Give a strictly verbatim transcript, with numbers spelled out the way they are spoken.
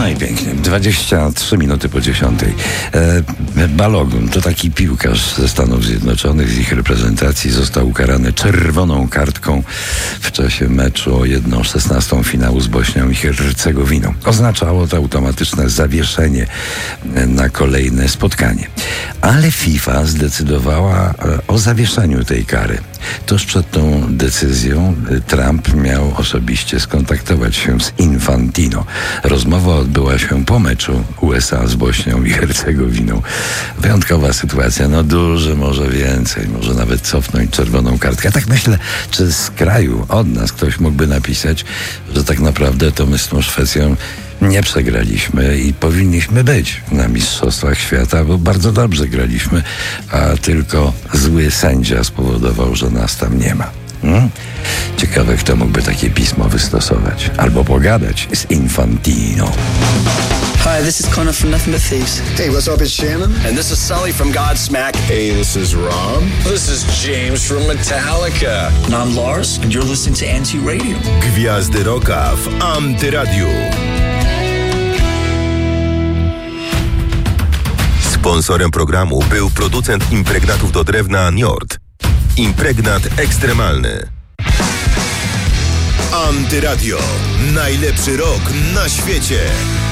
No i pięknie. dwadzieścia trzy minuty po dziesiątej. E, Balogun to taki piłkarz ze Stanów Zjednoczonych, z ich reprezentacji, został ukarany czerwoną kartką w czasie meczu o jedną szesnastą finału z Bośnią i Hercegowiną. Oznaczało to automatyczne zawieszenie na kolejne spotkanie. Ale FIFA zdecydowała o zawieszeniu tej kary. Tuż przed tą decyzją Trump miał osobiście skontaktować się z Infantino. Rozmowa odbyła się po meczu U S A z Bośnią i Hercegowiną. Wyjątkowa sytuacja, no duże, może więcej, może nawet cofnąć czerwoną kartkę. Ja tak myślę, czy z kraju, od nas ktoś mógłby napisać, że tak naprawdę to my z tą Szwecją nie przegraliśmy i powinniśmy być na Mistrzostwach Świata, bo bardzo dobrze graliśmy, a tylko zły sędzia spowodował, że nas tam nie ma. Hmm? Ciekawe, kto mógłby takie pismo wystosować albo pogadać z Infantino. Hi, this is Connor from Nothing But Thieves. Hey, what's up? It's Shannon. And this is Sully from Godsmack. Hey, this is Rom. This is James from Metallica. And I'm Lars, and you're listening to Anti-Radio. Gwiazdy Rocka w Antyradiu. Sponsorem programu był producent impregnatów do drewna Njord. Impregnat ekstremalny. Antyradio. Najlepszy rok na świecie.